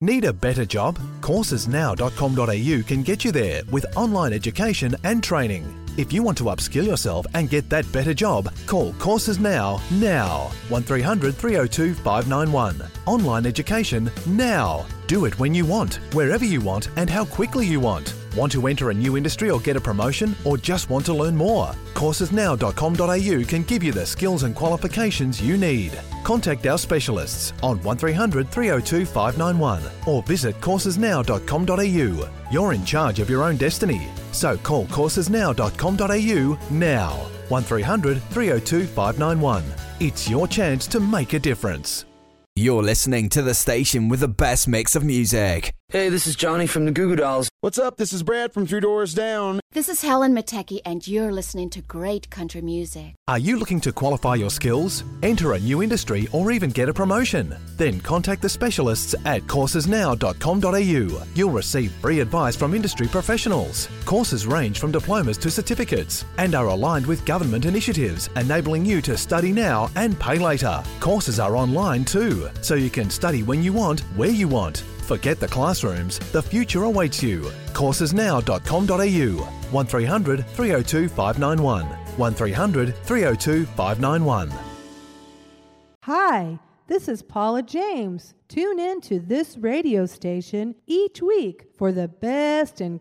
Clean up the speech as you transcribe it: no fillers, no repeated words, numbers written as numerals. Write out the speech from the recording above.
Need a better job? Coursesnow.com.au can get you there with online education and training. If you want to upskill yourself and get that better job, call Courses Now. 1300 302 591. Online education now. Do it when you want, wherever you want, and how quickly you want. Want to enter a new industry or get a promotion, or just want to learn more? Coursesnow.com.au can give you the skills and qualifications you need. Contact our specialists on 1300 302 591 or visit coursesnow.com.au. You're in charge of your own destiny, so call coursesnow.com.au now. 1300 302 591. It's your chance to make a difference. You're listening to the station with the best mix of music. Hey, this is Johnny from the Goo Goo Dolls. What's up? This is Brad from Three Doors Down. This is Helen Matecki, and you're listening to great country music. Are you looking to qualify your skills, enter a new industry, or even get a promotion? Then contact the specialists at coursesnow.com.au. You'll receive free advice from industry professionals. Courses range from diplomas to certificates and are aligned with government initiatives, enabling you to study now and pay later. Courses are online too, so you can study when you want, where you want. Forget the classrooms, the future awaits you. Coursesnow.com.au 1300 302 591 1300 302 591. Hi, this is Paula James. Tune in to this radio station each week for the best in